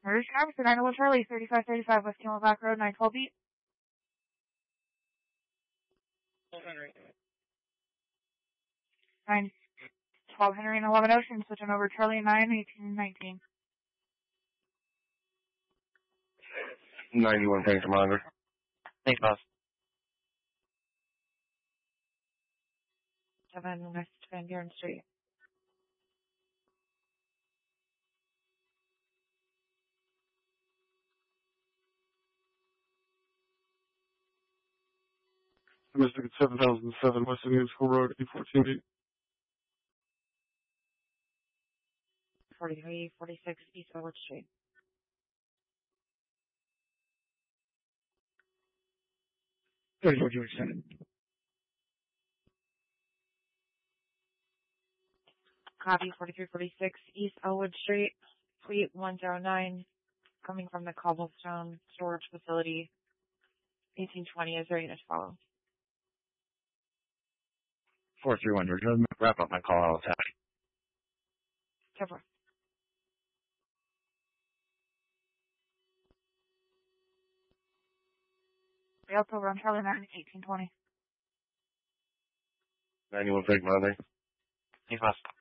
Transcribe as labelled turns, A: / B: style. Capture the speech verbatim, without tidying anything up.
A: Emergency Officer nine one Charlie, thirty-five thirty-five West Camelback Road, nine twelve beat.
B: Henry.
A: nine twelve Henry and eleven Ocean, switching over Charlie nine eighteen nineteen.
C: ninety-one, thanks, Commander.
B: Thanks, boss.
A: seven West Van Buren Street.
D: Domestic at seven thousand seven West Indian School Road, eight fourteen beat.
A: forty-three forty-six East Elwood Street.
B: thirty-four George seven.
A: Copy, forty-three forty-six East Elwood Street, Suite one oh nine, coming from the Cobblestone Storage Facility, eighteen twenty is ready to follow.
B: four three one George. I'll wrap up my call. I'll attack.
A: Cover. Delta run Charlie nine eighteen twenty.
C: ninety-one, thanks, Commander.
B: Thanks, boss.